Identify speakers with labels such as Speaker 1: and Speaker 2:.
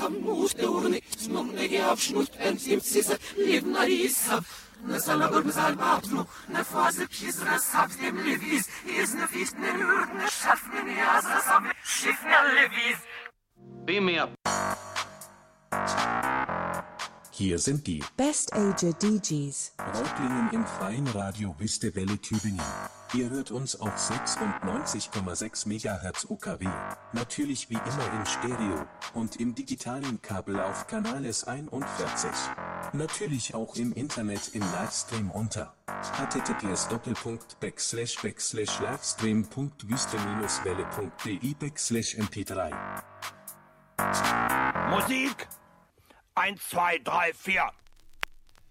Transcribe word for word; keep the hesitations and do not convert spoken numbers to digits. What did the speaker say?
Speaker 1: Hamut Eurni, Snumnegi Abschnut, Pensimsisa, Livnarisa. На салабурм залбапну, на фазы пиз рассап dem Levis, из на фист не люрд, не шаф не азасам, шиф не Levis.
Speaker 2: Beam me up.
Speaker 3: Hier sind die
Speaker 4: Best Ager D Js.
Speaker 3: Reutlingen im freien Radio Wüste Welle Tübingen. Ihr hört uns auf sechsundneunzig Komma sechs Megahertz U K W, natürlich wie immer in Stereo und im digitalen Kabel auf Kanal S einundvierzig. Natürlich auch im Internet im Livestream unter https doppelpunkt backslash backslash livestream punkt wüste welle punkt de backslash M P drei.
Speaker 5: Musik! Eins, zwei, drei, vier.